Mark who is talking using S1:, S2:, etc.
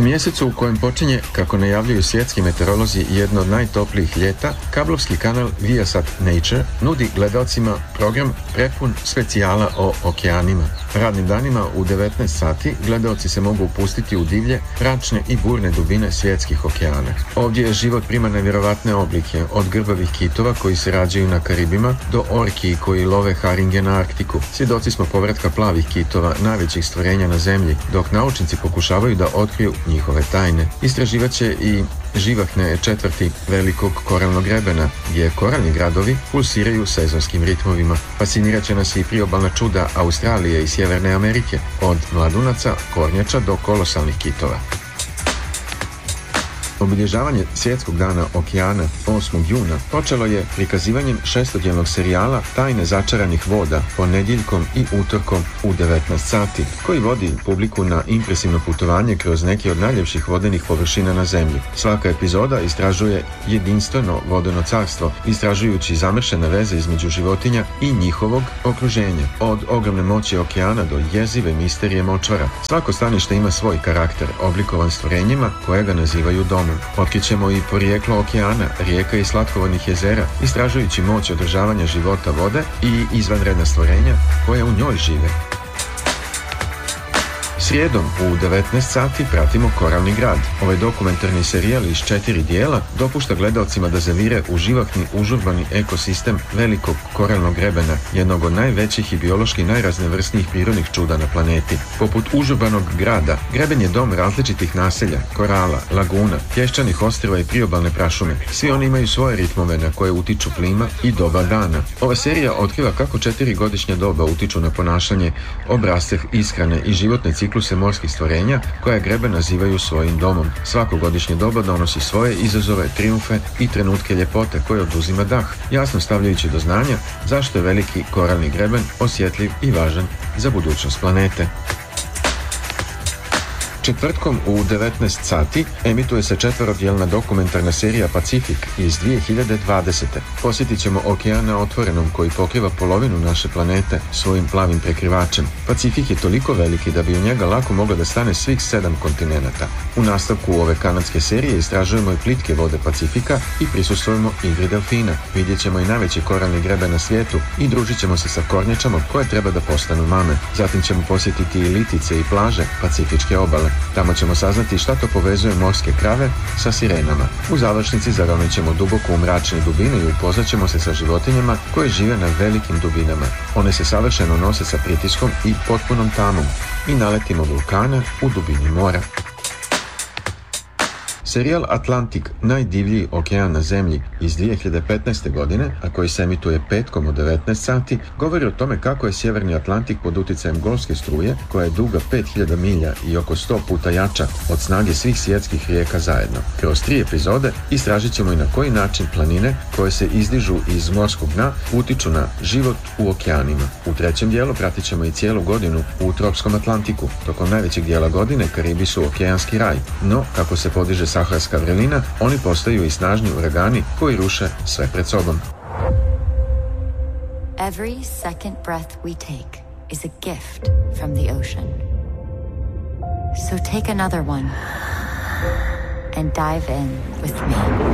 S1: U mjesecu u kojem počinje, kako najavljuju svjetski meteorolozi, jedno od najtoplijih ljeta, kablovski kanal Viasat Nature nudi gledalcima program prepun specijala o okeanima. Radnim danima u 19 sati gledalci se mogu upustiti u divlje, mračne i burne dubine svjetskih okeana. Ovdje je život prima nevjerovatne oblike, od grbavih kitova koji se rađaju na Karibima do orki koji love haringe na Arktiku. Svjedoci smo povratka plavih kitova, najvećih stvorenja na zemlji, dok naučnici pokušavaju da otkriju njihove tajne. Istraživat će i živahne četvrti velikog koralnog grebena, gdje koralni gradovi pulsiraju sezonskim ritmovima. Fascinirat će nas i priobalna čuda Australije i Sjeverne Amerike, od mladunaca, kornjača do kolosalnih kitova. Obilježavanje Svjetskog dana okeana 8. juna počelo je prikazivanjem šestodjelnog serijala Tajne začaranih voda ponedjeljkom i utorkom u 19 sati, koji vodi publiku na impresivno putovanje kroz neke od najljepših vodenih površina na zemlji. Svaka epizoda istražuje jedinstveno vodeno carstvo, istražujući zamršene veze između životinja i njihovog okruženja, od ogromne moći okeana do jezive misterije močvara. Svako stanište ima svoj karakter, oblikovan stvorenjima koje ga nazivaju domom. Otkrićemo i porijeklo okeana, rijeka i slatkovodnih jezera, istražujući moć održavanja života vode i izvanredna stvorenja koja u njoj žive. Srijedom u 19 sati pratimo Koralni grad. Ovaj dokumentarni serijal iz 4 dijela dopušta gledalcima da zavire u živahni, užurbani ekosistem velikog koralnog grebena, jednog od najvećih i biološki najraznovrsnijih prirodnih čuda na planeti. Poput užurbanog grada, greben je dom različitih naselja, korala, laguna, pješčanih ostrva i priobalne prašume. Svi oni imaju svoje ritmove na koje utiču klima i doba dana. Ova serija otkriva kako 4 godišnja doba utiču na ponašanje, obrasce ishrane i životne cikluse morskih stvorenja koja greben nazivaju svojim domom. Svako godišnje doba donosi svoje izazove, trijumfe i trenutke ljepote koje oduzima dah, jasno stavljajući do znanja zašto je veliki koralni greben osjetljiv i važan za budućnost planete. Četvrtkom u 19 sati emituje se 4-djelna dokumentarna serija Pacifik iz 2020. Posjetit ćemo okean na otvorenom koji pokriva polovinu naše planete svojim plavim prekrivačem. Pacifik je toliko veliki da bi u njega lako moglo da stane svih 7 kontinenata. U nastavku ove kanadske serije istražujemo i plitke vode Pacifika i prisustvujemo igri delfina. Vidjet ćemo i najveći koralni greben na svijetu i družit ćemo se sa kornjačama koje treba da postanu mame. Zatim ćemo posjetiti i litice i plaže Pacifičke obale. Tamo ćemo saznati šta to povezuje morske krave sa sirenama. U završnici zaronit ćemo duboko u mračne dubine i upoznat ćemo se sa životinjama koje žive na velikim dubinama. One se savršeno nose sa pritiskom i potpunom tamom i naletimo vulkana u dubini mora. Serijal Atlantik, najdivljiji okean na zemlji iz 2015. godine, a koji se emituje petkom u 19 sati, govori o tome kako je Sjeverni Atlantik pod utjecajem golfske struje, koja je duga 5000 milja i oko 100 puta jača od snage svih svjetskih rijeka zajedno. Kroz 3 epizode istražit ćemo i na koji način planine koje se izdižu iz morskog dna utiču na život u okeanima. U 3. dijelu pratit ćemo i cijelu godinu u tropskom Atlantiku. Tokom najvećeg dijela godine Karibi su okeanski raj, no kako se podiže saharska vrelina, oni postaju i snažni uragani koji ruše sve pred sobom.
S2: Every second breath we take is a gift from the ocean. So take another one and dive in with me.